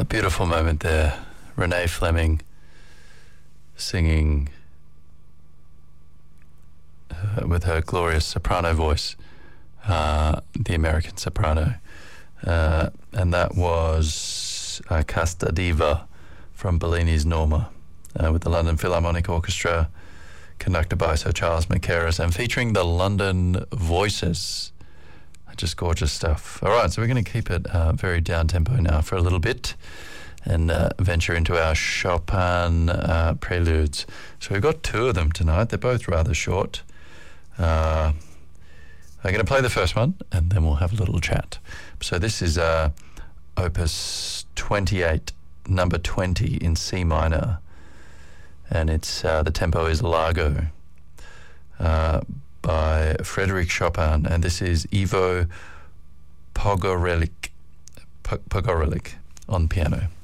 A beautiful moment there. Renee Fleming singing with her glorious soprano voice, the American soprano. And that was Casta Diva from Bellini's Norma with the London Philharmonic Orchestra, conducted by Sir Charles Mackerras and featuring the London Voices. Just gorgeous stuff. All right, so we're going to keep it very down-tempo now for a little bit and venture into our Chopin preludes. So we've got two of them tonight. They're both rather short. I'm going to play the first one and then we'll have a little chat. So this is Opus 28, number 20 in C minor. And it's the tempo is Largo by Frédéric Chopin, and this is Ivo Pogorelic on piano.